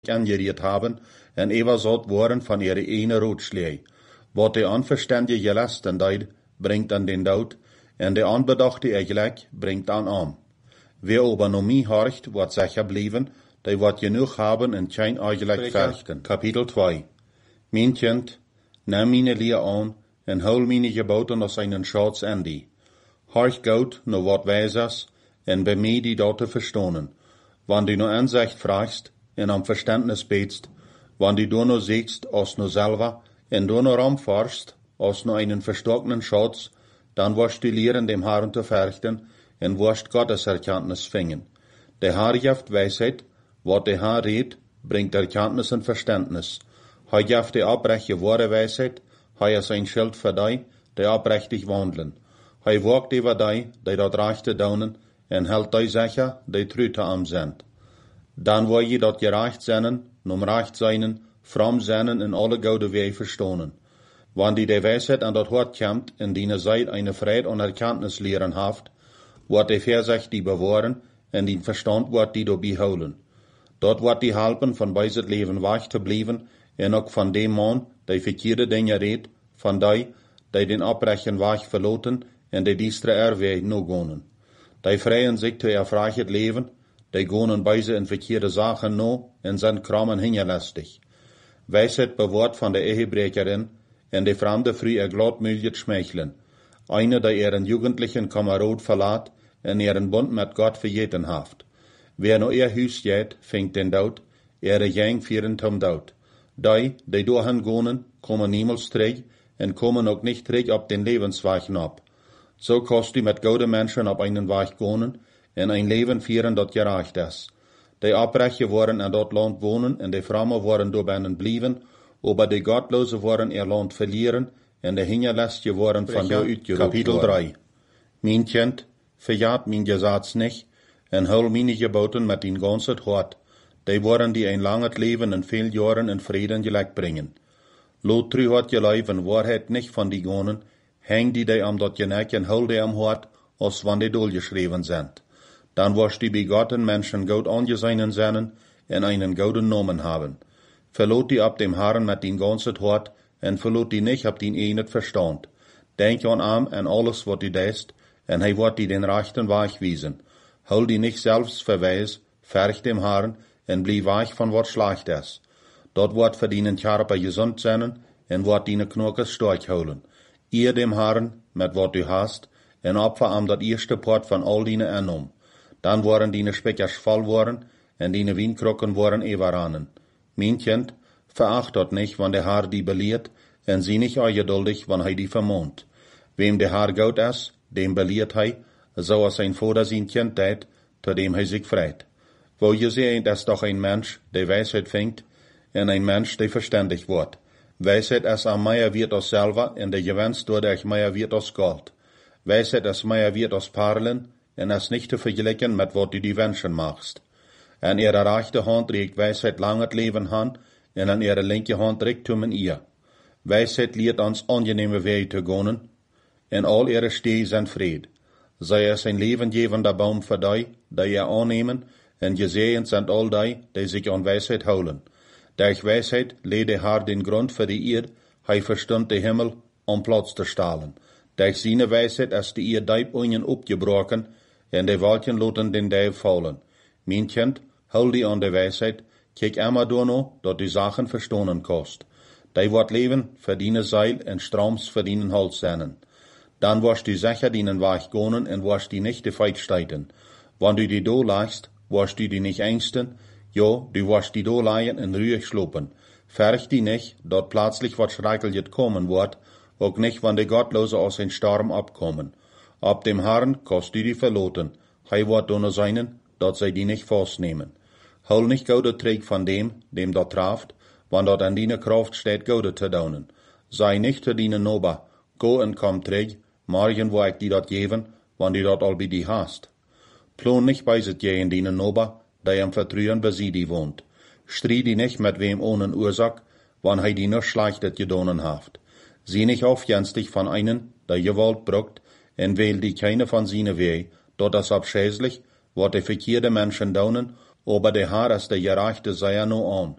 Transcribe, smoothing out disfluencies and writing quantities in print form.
angeriert haben, en übersat worden van ihre ene Rotschlee. Wat de onverstandige gelasten deed, brengt an den Dood, en de onbedachte gelijk brengt an arm. Wer aber noch mij horcht, wordt sicher blijven, die wordt genoeg hebben en geen eigenlijk verrichten. Kapitel 2. Mijn kind, neem meine Leer aan, en hol meine geboten als einen Schatz an die. Horch goed, no wat wijzers, en bij mij die dat te verstonen. Wann du no Ansicht fragst, en am Verständnis betst, wann du no siehst, als no selber, en du no ramforst, als no einen verstockenen Schatz, dann wirst du lehren, dem Herrn zu fürchten, en wirst Gottes Erkenntnis fingen. Der Herr gibt Weisheit, wat der Herr redt, bringt Erkenntnis und Verständnis. Hij gibt die abbreche wahre Weisheit, hij is ein Schild für die, die abrechtig wandeln. Hij wacht über die dat rechte daunen, en hält die sicher, die trüte am sind. Dan wil je dat gerecht zijn, nom recht zijn, fromm zijn en alle goede wege verstonen. Wann die Weisheit an dat Hort kommt, in die Zeit eine Freude und Erkenntnis lehren haft, wird die Versicht die bewahren, en die Verstand wird die dabei holen. Dort wird die helpen, von beiset Leben wach zu bleiben, en auch von dem Mann, der verkeerde Dinge redt, von die den abbrechen wach verloten, en die diestre Erweg no gonen. Die freien sich zu erfreichet Leben, die gonen beise in verkeerde Sachen no, en sind krammen hingelästig. Weisheit bewahrt von der Ehebrecherin, en die fremde früh gladmütig schmeicheln. Eine, der ihren jugendlichen Kamerad verlat, en ihren Bund mit Gott verjeten haft. Wer no ihr Hüs geht, fängt den Dood, ihre Jeng vieren zum Dood. Die dahin gonen, kommen niemals terug, en kommen auch nicht terug ab den Lebensweichen ab. So kost die mit gute Menschen ab einen Weich gonen, en ein Leben führen, dat gerecht ist. Die Abbrecher waren in dat Land wohnen, en die Frommen waren dabinnen blieben, aber die Gottlose waren ihr Land verlieren, en die Hingerlästige waren von der uitgeroept. Kapitel 3. Mein Kind, verjaat mein Gesetz nicht, en hol meine Geboten mit den ganzen Hort. Die waren die ein langes Leben in viel Jahren in Frieden gelegt bringen. Lotru hat geleib in Wahrheit nicht von die Gonen, häng die am dort geneck en hol die am Hort, als wann die durchgeschrieben sind. Dann wirst die begotten Menschen gut angesehen sein, en einen guten Namen haben. Verlot die ab dem Herrn mit den ganzen Hort, en verlot die nicht ab den einen Verstand. Denk an ihm en alles, wat die deist, en hij wird die den rechten Weg wiesen. Hol die nicht selbst verweis, ferch dem Herrn, en blieb weich von wat schlecht ist. Dort wird verdienen Körper gesund sein, en wird die Knoches stark holen. Ihr dem Herrn, mit wat du hast, en opfer am dat erste Part von all die annom. Dann waren die Speckers voll worden, en die Wienkrocken waren everanen. Mein Kind, veracht dort nicht, wann der Herr die belehrt, en sie nicht ungeduldig, wann hij die vermont. Wem der Herr gut ist, dem belehrt hij, so als sein Vater sein Kind tät, zu dem hij sich freit. Wo je seht, ist doch ein Mensch, der Weisheit fängt, en ein Mensch, der verständig wird. Weisheit ist am mehr wird als selber, en der Gewinst dadurch mehr wird als Gold. Weisheit ist mehr wird als Perlen, en ist nicht zu vergleichen mit wat du die Menschen machst. An ihre rechte Hand regt Weisheit langes Leben an, en an ihre linke Hand Reichtum in ihr. Weisheit lehrt uns angenehme Wege zu gehen, en all ihre Stege sind Fried. Sei es ein lebengebender Baum für die ihr annehmen, en gesehen sind all die sich an Weisheit holen. Durch Weisheit legt der Herr den Grund für die Erde, hij verstund den Himmel, Platz zu stahlen. Durch seine Weisheit ist die Erde diep unten abgebrochen, en die Wolken loten den Däu fallen. Mein Kind, hol die an der Weisheit, kijk immer no, dat die Sachen verstonen kost. Die wird leben, verdienen Seil en Stroms verdienen Holz sein. Dann wirst du sicher dienen Weg gehen en wirst die nicht die Feit steiten. Wenn du die do lagst, wirst du die nicht ängsten, ja, du wirst die do leihen en ruhig schlupen. Färch die nicht, dort plötzlich wat Schreckliches kommen wird, auch nicht, wenn die Gottlose aus den Sturm abkommen. Ab dem Herrn kost du die verloten, hij wird nur seinen, dat sie die nicht festnehmen. Hol nicht gode Träg von dem dort traft, wann dort an deine Kraft steht, gode zu daunen. Sei nicht zu dienen Nober, go und komm Träg, morgen wo ich die dort geben, wann die dort all bei die hast. Plon nicht beiset je in dienen Nober, der am Vertrühen bei sie die wohnt. Strie die nicht mit wem ohne Ursache, wann hij die nur schlechtet gedonen haft. Sieh nicht aufjenstig von einen, der Gewalt bruckt, en wähl die keine von seine Weh, dort das abschäßlich, wat die verkehrte Menschen daunen, Aber der Herr ist der Gerechte, sei er nur an.